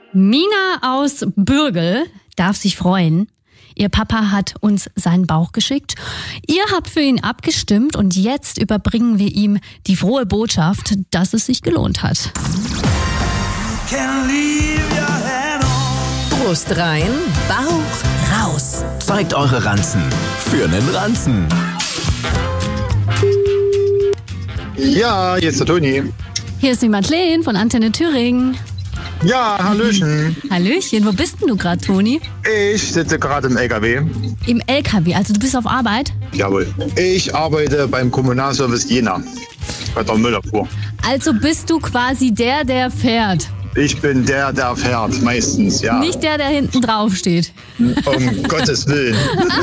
Mina aus Bürgel darf sich freuen. Ihr Papa hat uns seinen Bauch geschickt. Ihr habt für ihn abgestimmt und jetzt überbringen wir ihm die frohe Botschaft, dass es sich gelohnt hat. Brust rein, Bauch raus. Zeigt eure Ranzen für einen Ranzen. Ja, hier ist der Toni. Hier ist die Madeleine von Antenne Thüringen. Ja, hallöchen. Hallöchen, wo bist denn du gerade, Toni? Ich sitze gerade im LKW. Im LKW, also du bist auf Arbeit? Jawohl. Ich arbeite beim Kommunalservice Jena bei der Müllabfuhr. Also bist du quasi der fährt? Ich bin der fährt, meistens, ja. Nicht der hinten drauf steht. Um Gottes Willen.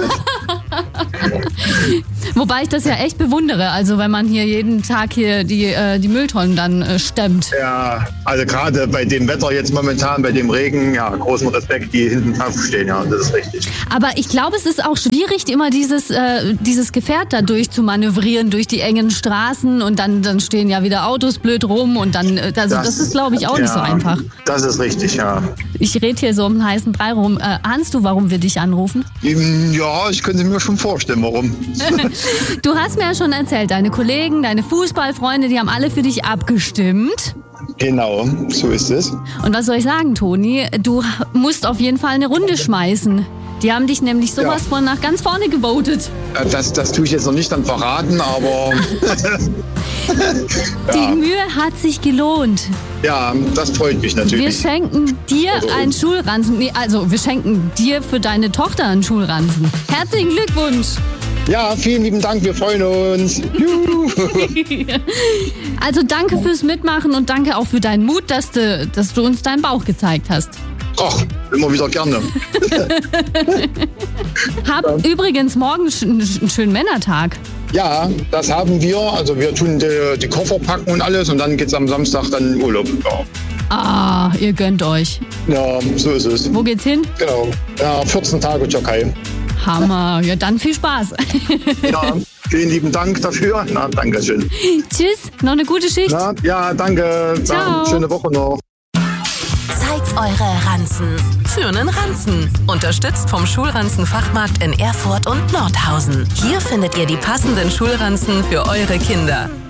Wobei ich das ja echt bewundere, also wenn man hier jeden Tag hier die Mülltonnen dann stemmt. Ja, also gerade bei dem Wetter jetzt momentan, bei dem Regen, ja, großen Respekt, die hinten drauf stehen, ja, das ist richtig. Aber ich glaube, es ist auch schwierig, immer dieses Gefährt da durch zu manövrieren, durch die engen Straßen und dann stehen ja wieder Autos blöd rum und dann, das ist, glaube ich, auch nicht so einfach. Das ist richtig, ja. Ich rede hier so um den heißen Brei rum. Ahnst du, warum wir dich anrufen? Ja, ich könnte mir schon vorstellen, warum. Du hast mir ja schon erzählt, deine Kollegen, deine Fußballfreunde, die haben alle für dich abgestimmt. Genau, so ist es. Und was soll ich sagen, Toni? Du musst auf jeden Fall eine Runde schmeißen. Die haben dich nämlich sowas von nach ganz vorne gewotet. Das tue ich jetzt noch nicht dann verraten, aber... Die Mühe hat sich gelohnt. Ja, das freut mich natürlich. Wir schenken dir einen Schulranzen. Nee, also wir schenken dir für deine Tochter einen Schulranzen. Herzlichen Glückwunsch. Ja, vielen lieben Dank, wir freuen uns. Also danke fürs Mitmachen und danke auch für deinen Mut, dass du uns deinen Bauch gezeigt hast. Ach, immer wieder gerne. Hab übrigens morgen einen schönen Männertag. Ja, das haben wir. Also wir tun die Koffer packen und alles und dann geht's am Samstag dann in Urlaub. Ja. Ah, ihr gönnt euch. Ja, so ist es. Wo geht's hin? Genau. Ja, 14 Tage Türkei. Hammer. Ja, dann viel Spaß. Ja, vielen lieben Dank dafür. Na, danke schön. Tschüss, noch eine gute Schicht. Na, ja, danke. Ciao. Schöne Woche noch. Zeigt eure Ranzen für einen Ranzen. Unterstützt vom Schulranzenfachmarkt in Erfurt und Nordhausen. Hier findet ihr die passenden Schulranzen für eure Kinder.